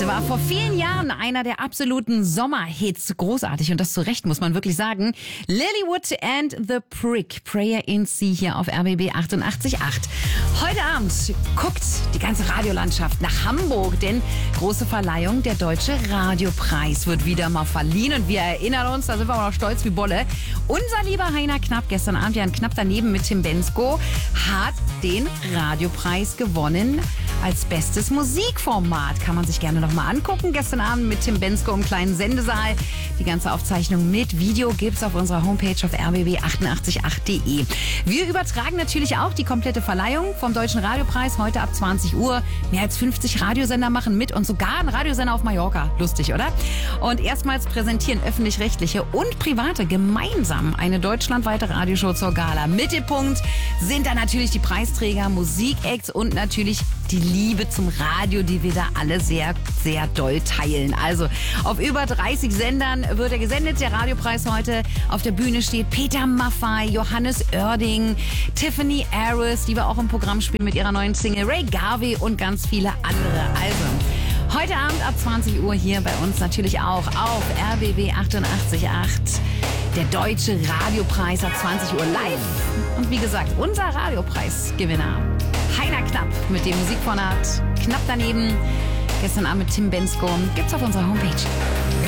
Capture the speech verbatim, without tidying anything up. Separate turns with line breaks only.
war vor vielen Jahren einer der absoluten Sommerhits. Großartig und das zu Recht, muss man wirklich sagen. Lilywood and the Prick, Prayer in C hier auf R B B achtundachtzig Komma acht. Heute Abend guckt die ganze Radiolandschaft nach Hamburg, denn große Verleihung, der Deutsche Radiopreis wird wieder mal verliehen und wir erinnern uns, da sind wir auch noch stolz wie Bolle. Unser lieber Heiner Knapp, gestern Abend ja ein knapp daneben mit Tim Bendzko, hat den Radiopreis gewonnen als bestes Musikformat. Kann man sich gerne noch mal angucken. Gestern Abend mit Tim Bendzko im kleinen Sendesaal. Die ganze Aufzeichnung mit Video gibt's auf unserer Homepage auf r b b achtundachtzig Komma acht punkt de. Wir übertragen natürlich auch die komplette Verleihung vom Deutschen Radiopreis heute ab zwanzig Uhr. Mehr als fünfzig Radiosender machen mit und sogar ein Radiosender auf Mallorca. Lustig, oder? Und erstmals präsentieren öffentlich-rechtliche und private gemeinsam eine deutschlandweite Radioshow zur Gala. Mittelpunkt sind da natürlich die Preisträger, Musikacts und natürlich die Liebe zum Radio, die wir da alle sehr, sehr doll teilen. Also auf über dreißig Sendern wird er gesendet, der Radiopreis heute. Auf der Bühne steht Peter Maffay, Johannes Oerding, Tiffany Harris, die wir auch im Programm spielen mit ihrer neuen Single, Ray Garvey und ganz viele andere. Also heute Abend ab zwanzig Uhr hier bei uns natürlich auch auf R B B achtundachtzig Komma acht. Der Deutsche Radiopreis ab zwanzig Uhr live. Und wie gesagt, unser Radiopreisgewinner Heiner Knapp mit dem Musikformat Knapp daneben. Gestern Abend mit Tim Bendzko. Gibt's auf unserer Homepage.